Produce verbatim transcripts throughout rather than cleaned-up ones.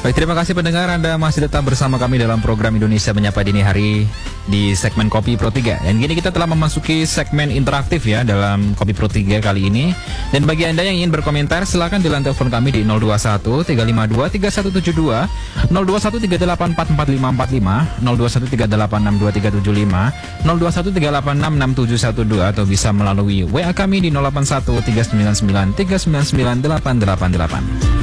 Baik, terima kasih pendengar, Anda masih tetap bersama kami dalam program Indonesia Menyapa Dini Hari di segmen Kopi Pro tiga. Dan gini kita telah memasuki segmen interaktif ya dalam Kopi Pro tiga kali ini. Dan bagi Anda yang ingin berkomentar, silakan di line telepon kami di nol dua satu tiga lima dua tiga satu tujuh dua, nol dua satu tiga delapan empat empat lima empat lima, nol dua satu tiga delapan enam dua tiga tujuh lima, nol dua satu tiga delapan enam enam tujuh satu dua, atau bisa melalui W A kami di nol delapan satu tiga sembilan sembilan tiga sembilan sembilan delapan delapan delapan.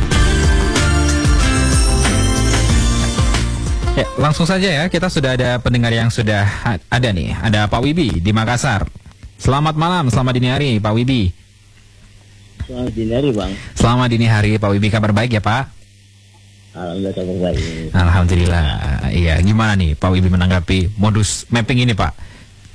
Ya, langsung saja ya, kita sudah ada pendengar yang sudah ada nih. Ada Pak Wibi di Makassar. Selamat malam, selamat dini hari Pak Wibi. Selamat dini hari Bang. Selamat dini hari Pak Wibi, kabar baik ya Pak? Alhamdulillah kabar baik. Alhamdulillah. Iya, gimana nih Pak Wibi menanggapi modus mapping ini Pak?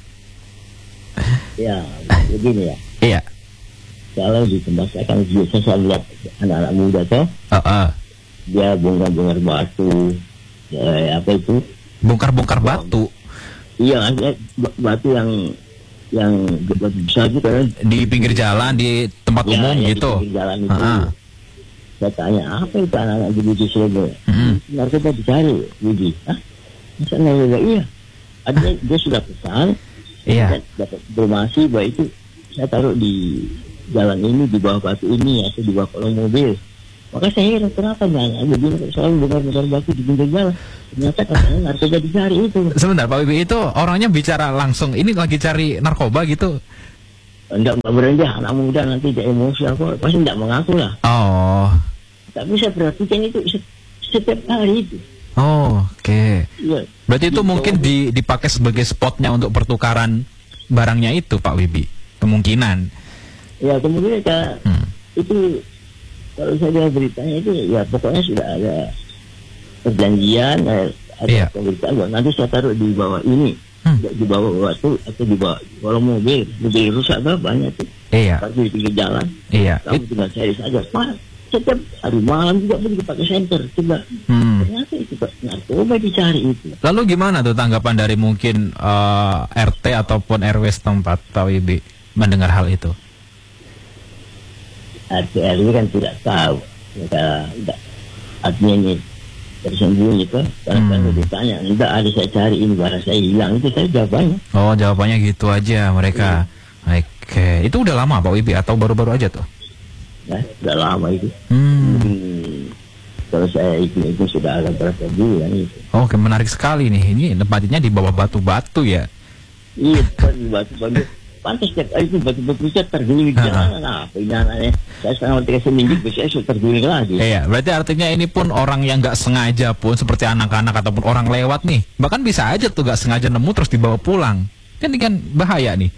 Ya, begini ya. Iya. Kalau di tempat saya kan biasa saya lihat anak-anak muda tuh. Uh -uh. Dia bongkar-bongkar batu. Ya, apa itu? Bongkar-bongkar batu. Iya, batu yang yang batu besar itu kan di pinggir jalan, di tempat ya, umum ya, gitu. Di pinggir jalan itu. Uh-huh. Saya tanya, apa itu anak-anak begitu sering? Mm-hmm. Narkoba dicari, Budi. Hah? Masa narkoba? Iya. Artinya dia sudah pesan. Iya. Dapat informasi bahwa itu saya taruh di jalan ini, di bawah batu ini, atau di bawah kolong mobil. Maka saya heran, kenapa banyak begini selalu bongkar-bongkar batu di pinggir jalan. Ternyata katanya narkoba dicari itu. Sebentar Pak Wibi, itu orangnya bicara langsung, ini lagi cari narkoba gitu? Enggak berani, anak muda nanti dia emosi apa, pasti enggak mengaku lah. Oh. Tapi saya perhatikan itu setiap hari itu. Oh, oke. Okay. Ya, berarti itu gitu. mungkin di, dipakai sebagai spotnya untuk pertukaran barangnya itu Pak Wibi? Kemungkinan. Ya, kemudian ya, hmm. itu kalau saya dengar beritanya itu ya pokoknya sudah ada perjanjian, ada iya. pemberitaan bahwa nanti saya taruh di bawah ini, hmm. di bawah batu atau di bawah kolong mobil, mobil rusak apa banyak tuh. Iya. Tapi di pinggir jalan. Iya. Kamu It... tinggal cari saja. Pak, setiap hari malam juga pergi pakai senter, coba. Hmm. Ternyata itu Pak, narkoba dicari itu. Lalu gimana tuh tanggapan dari mungkin uh, R T ataupun R W setempat Pak Wibi mendengar hal itu? R T R W kan tidak tahu, mereka tidak, artinya ini tersembunyi itu. Karena hmm. kalau ditanya, enggak ada saya cari ini barang saya hilang, itu saya jawabannya. Oh, jawabannya gitu aja mereka. Hmm. Oke, itu udah lama Pak Wibi atau baru-baru aja tuh? Ya, sudah lama itu. Hmm. Hmm. Kalau saya itu itu sudah agak berapa bulan itu. Oh, oke, menarik sekali nih. Ini tempatnya di bawah batu-batu ya? Iya, batu-batu. Pantas setiap hari itu batu-batu saya terguling di jalan. Apa ini anaknya? Saya setengah ketika seminggu, saya sudah terguling lagi. Iya, berarti artinya ini pun orang yang nggak sengaja pun, seperti anak-anak ataupun orang lewat nih, bahkan bisa aja tuh nggak sengaja nemu terus dibawa pulang. Kan ini kan bahaya nih.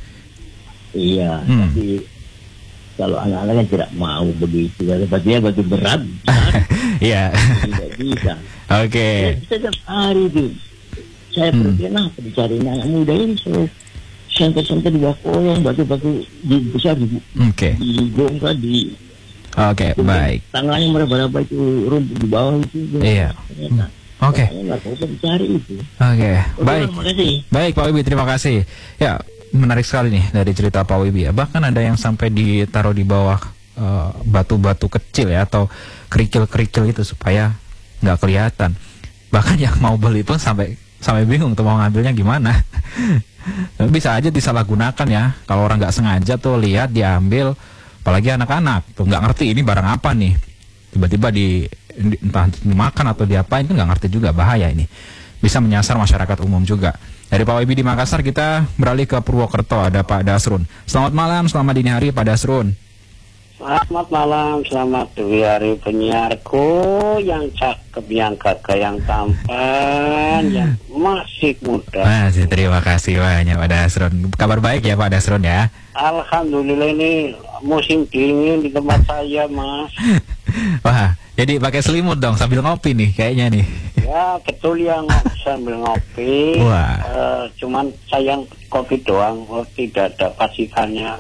Iya, hmm. tapi kalau anak-anak kan tidak mau begitu, batunya batu berat. Iya. Tidak bisa. Oke. Okay. Setiap hari itu saya hmm. berpikir, nah dicari anak muda ini so senter-senter di bawah kolong, batu-batu di besar di, okay. di bongkar di. Oke, okay, baik. Tangannya meraba-raba itu rumput di bawah itu. Iya. Oke. Narkoba dicari itu. Oke, okay. Baik. Makasih. Baik Pak Wibi, terima kasih. Ya, menarik sekali nih dari cerita Pak Wibi ya. Bahkan ada yang sampai ditaruh di bawah batu-batu uh, kecil ya, atau kerikil-kerikil itu supaya nggak kelihatan. Bahkan yang mau beli pun sampai sampai bingung tuh mau ngambilnya gimana. Bisa aja disalahgunakan ya. Kalau orang nggak sengaja tuh lihat diambil, apalagi anak-anak tuh nggak ngerti ini barang apa nih. Tiba-tiba di, di entah dimakan atau diapain, itu nggak ngerti juga, bahaya ini. Bisa menyasar masyarakat umum juga. Dari Pak Wibi di Makassar kita beralih ke Purwokerto, ada Pak Dasrun. Selamat malam, selamat dini hari Pak Dasrun. Selamat malam, selamat dini hari penyiarku yang cakep, yang gagah, yang tampan, yang masih muda. Masih, terima kasih banyak Pak Dasrun. Kabar baik ya Pak Dasrun ya? Alhamdulillah, ini musim dingin di tempat saya Mas. Wah, jadi pakai selimut dong sambil ngopi nih kayaknya nih. Ya betul ya, sambil ngopi. Wah. Uh, cuman sayang kopi doang, oh, tidak ada pasikannya.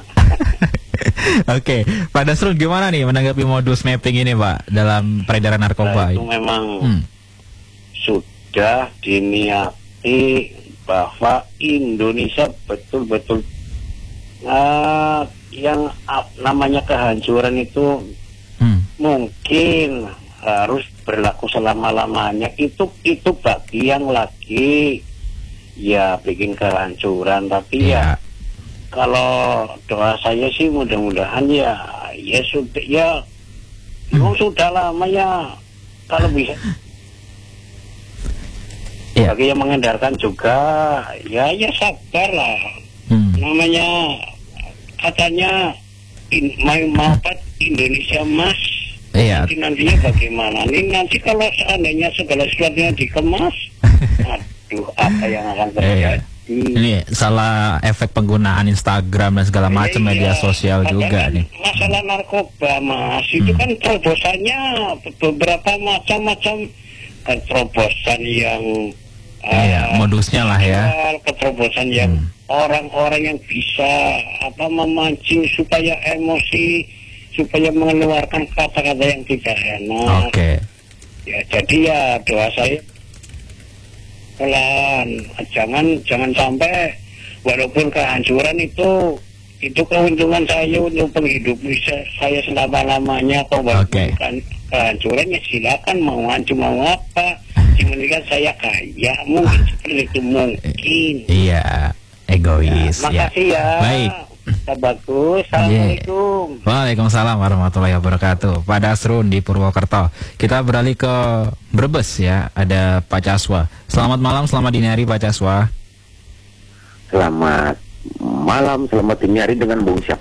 Oke, Pak Dasrun gimana nih menanggapi modus mapping ini Pak dalam peredaran narkoba? Nah, itu memang hmm. sudah diniati bahwa Indonesia betul-betul uh, yang uh, namanya kehancuran itu hmm. mungkin harus berlaku selama-lamanya. Itu itu bagi yang lagi ya bikin kehancuran. Tapi ya, Iya. kalau doa saya sih mudah-mudahan ya ya sudah ya memang sudah lama ya, kalau bisa Iya. bagi yang mengendarkan juga ya ya sabar lah. Hmm. Namanya katanya in, mau mau apa Indonesia Mas. Iya. Nanti nantinya bagaimana? Ini nanti kalau seandainya segala sesuatunya dikemas, aduh apa yang akan terjadi? Ini salah efek penggunaan Instagram dan segala macam Iya, media sosial juga bahkan nih. masalah narkoba Mas, itu Hmm. kan terobosannya beberapa macam-macam, kan terobosan yang Iya, eh, modusnya lah ya. keterobosan yang Hmm. orang-orang yang bisa apa memancing supaya emosi, supaya mengeluarkan kata-kata yang tidak enak. Oke. Ya jadi ya doa saya pelan, jangan jangan sampai walaupun kehancuran itu itu keuntungan saya untuk penghidupan saya, saya selama-lamanya. Kalau Oke. bukan kehancuran ya silakan mau hancur mau apa. Yang penting kan saya kaya, mungkin seperti itu mungkin. Iya, egois ya. Makasih ya. Baik. Kita bagus. Assalamualaikum. Waalaikumsalam warahmatullahi wabarakatuh. Pak Dasrun di Purwokerto. Kita beralih ke Brebes ya. Ada Pak Caswa. Selamat malam, selamat dini hari Pak Caswa. Selamat malam, selamat dini hari dengan Bung Syaf